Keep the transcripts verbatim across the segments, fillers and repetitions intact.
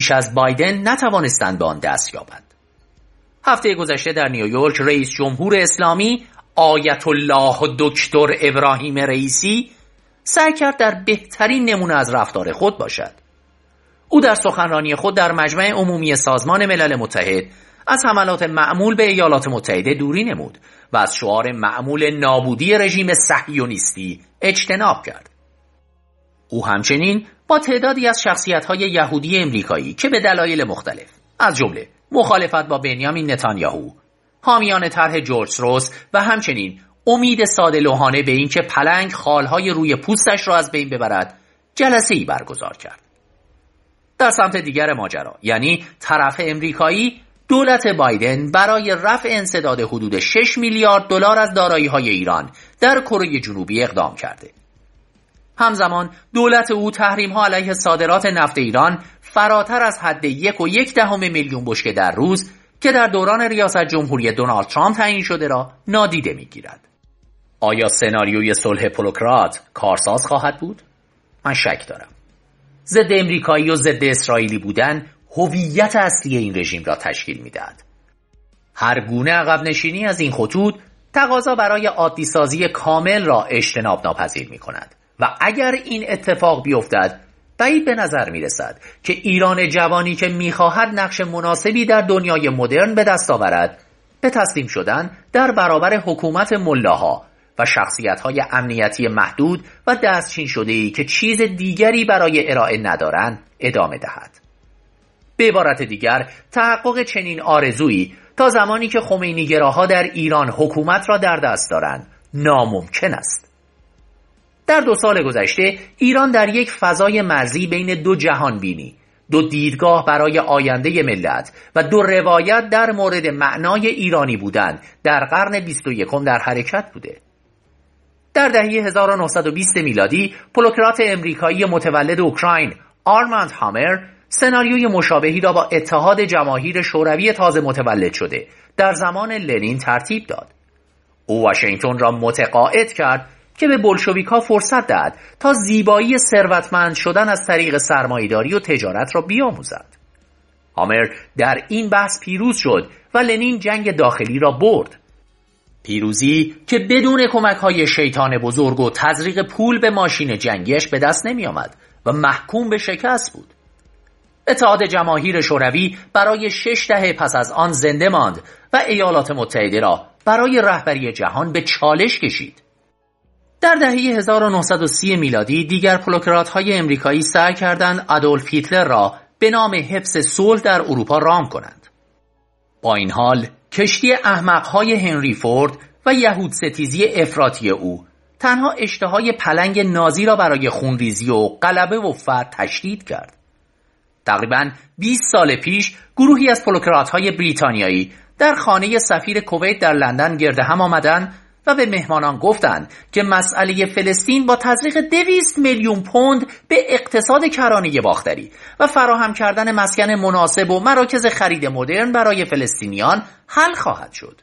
بیش از بایدن نتوانستند به آن دست یابند. هفته گذشته در نیویورک رئیس جمهور اسلامی آیت الله دکتر ابراهیم رئیسی سعی کرد در بهترین نمونه از رفتار خود باشد. او در سخنرانی خود در مجمع عمومی سازمان ملل متحد از حملات معمول به ایالات متحده دوری نمود و از شعار معمول نابودی رژیم صهیونیستی اجتناب کرد. او همچنین با تعدادی از شخصیت‌های یهودی امریکایی که به دلایل مختلف از جمله مخالفت با بنیامین نتانیاهو، حامیان طرح جورج سوروس و همچنین امید ساده لوحانه به اینکه پلنگ خالهای روی پوستش را از بین ببرد، جلسه‌ای برگزار کرد. در سمت دیگر ماجرا، یعنی طرف امریکایی، دولت بایدن برای رفع انسداد حدود شش میلیارد دلار از دارایی‌های ایران در کره جنوبی اقدام کرده. همزمان دولت او تحریم‌ها علیه صادرات نفت ایران فراتر از حد یک و یک دهم میلیون بشکه در روز که در دوران ریاست جمهوری دونالد ترامپ تعیین شده را نادیده می‌گیرد. آیا سناریوی صلح پولوکرات کارساز خواهد بود؟ من شک دارم. ضد امریکایی و ضد اسرائیلی بودن هویت اصلی این رژیم را تشکیل می‌دهد. هر گونه عقب نشینی از این خطوط تقاضا برای عادی سازی کامل را اجتناب ناپذیر می‌کند و اگر این اتفاق بیفتد بعید به نظر می‌رسد که ایران جوانی که می‌خواهد نقش مناسبی در دنیای مدرن به دست آورد به تسلیم شدن در برابر حکومت ملاها و شخصیت‌های امنیتی محدود و دستچین شده‌ای که چیز دیگری برای ارائه ندارند ادامه دهد. به عبارت دیگر، تحقق چنین آرزویی تا زمانی که خمینی‌گراها در ایران حکومت را در دست دارند ناممکن است. در دو سال گذشته ایران در یک فضای مرزی بین دو جهان بینی، دو دیدگاه برای آینده ملت و دو روایت در مورد معنای ایرانی بودن در قرن بیست و یکم در حرکت بوده. در دهه هزار و نهصد و بیست میلادی پولوکرات امریکایی متولد اوکراین آرماند هامر سناریوی مشابهی را با اتحاد جماهیر شوروی تازه متولد شده در زمان لنین ترتیب داد. او واشنگتن را متقاعد کرد که به بولشویک‌ها فرصت دهد تا زیبایی ثروتمند شدن از طریق سرمایه‌داری و تجارت را بیاموزد. هامر در این بحث پیروز شد و لنین جنگ داخلی را برد. پیروزی که بدون کمک‌های شیطان بزرگ و تزریق پول به ماشین جنگیش به دست نمی آمد و محکوم به شکست بود. اتحاد جماهیر شوروی برای شش دهه پس از آن زنده ماند و ایالات متحده را برای رهبری جهان به چالش کشید. در دهه هزار و نهصد و سی میلادی دیگر پولوکرات‌های امریکایی سعی کردند آدولف هیتلر را به نام حفظ صلح در اروپا رام کنند. با این حال کشتی احمق‌های هنری فورد و یهود ستیزی افراطی او تنها اشتهای پلنگ نازی را برای خونریزی و غلبه و فتح تشدید کرد. تقریباً بیست سال پیش گروهی از پولوکرات‌های بریتانیایی در خانه سفیر کویت در لندن گرد هم آمدند و به مهمانان گفتند که مسئله فلسطین با تزریق دویست میلیون پوند به اقتصاد کرانه باختری و فراهم کردن مسکن مناسب و مراکز خرید مدرن برای فلسطینیان حل خواهد شد.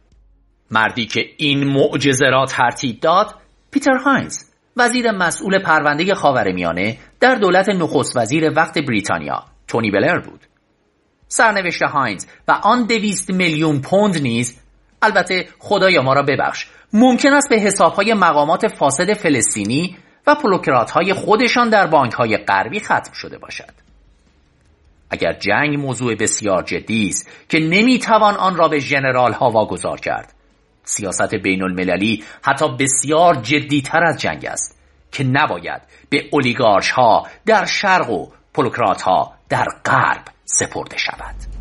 مردی که این معجزه را ترتیب داد، پیتر هاینز، وزیر مسئول پرونده خاورمیانه در دولت نخست وزیر وقت بریتانیا، تونی بلر بود. سرنوشت هاینز و آن دویست میلیون پوند نیز، البته خدایا ما را ببخش، ممکن است به حسابهای مقامات فاسد فلسطینی و پولوکرات‌های خودشان در بانک‌های غربی ختم شده باشد. اگر جنگ موضوع بسیار جدی است که نمی‌توان آن را به ژنرال‌ها واگذار کرد، سیاست بین المللی حتی بسیار جدی‌تر از جنگ است که نباید به اولیگارش‌ها در شرق و پولوکرات‌ها در غرب سپرده شود.